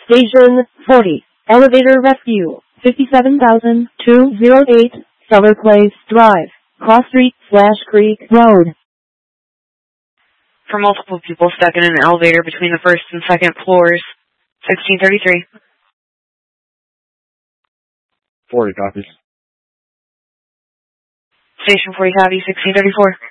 Station 40, elevator rescue, 57,208, Summer Place Drive, Cross Street / Creek Road. For multiple people stuck in an elevator between the first and second floors, 1633. 40 copies. Station 40 copy, 1634.